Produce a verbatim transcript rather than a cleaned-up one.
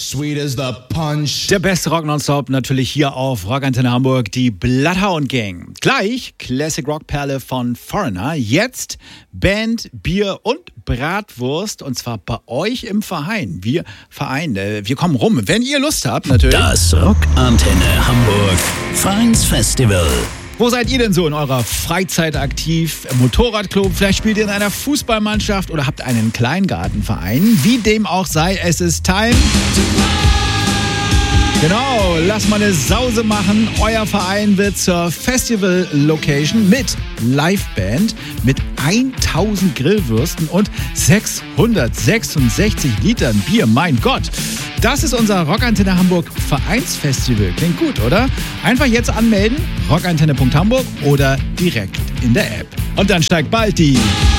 Sweet as the punch. Der beste Rock nonstop natürlich hier auf Rockantenne Hamburg, die Bloodhound Gang. Gleich Classic Rock Perle von Foreigner. Jetzt Band, Bier und Bratwurst und zwar bei euch im Verein. Wir Verein, äh, wir kommen rum, wenn ihr Lust habt natürlich. Das Rockantenne Hamburg Vereinsfestival. Wo seid ihr denn so in eurer Freizeit aktiv? Motorradclub, vielleicht spielt ihr in einer Fußballmannschaft oder habt einen Kleingartenverein. Wie dem auch sei, es ist Time. Genau, lass mal eine Sause machen. Euer Verein wird zur Festival-Location mit Liveband, mit tausend Grillwürsten und sechshundertsechsundsechzig Litern Bier. Mein Gott, das ist unser Rockantenne Hamburg Vereinsfestival. Klingt gut, oder? Einfach jetzt anmelden, rockantenne punkt hamburg oder direkt in der App. Und dann steigt bald die